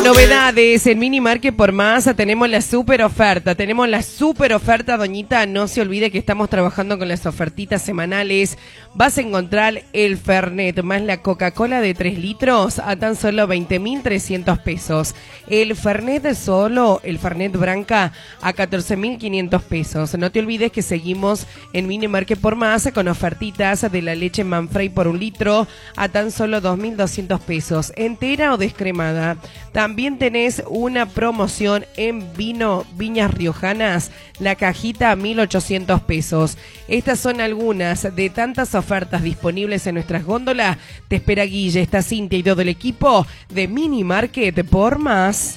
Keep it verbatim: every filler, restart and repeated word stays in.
novedades en Mini Market por más, tenemos la super oferta, tenemos la super oferta, doñita, no se olvide que estamos trabajando con las ofertitas semanales. Vas a encontrar el Fernet más la Coca-Cola de tres litros a tan solo veinte mil trescientos pesos. El Fernet solo, el Fernet Branca a catorce mil quinientos pesos. No te olvides que seguimos en Mini Market por más con ofertitas de la leche Manfrey por un litro a tan solo dos mil doscientos pesos, entera o descremada. También tenés una promoción en vino Viñas Riojanas, la cajita a mil ochocientos pesos. Estas son algunas de tantas ofertas disponibles en nuestras góndolas. Te espera Guille, está Cintia y todo el equipo de Mini Market por más.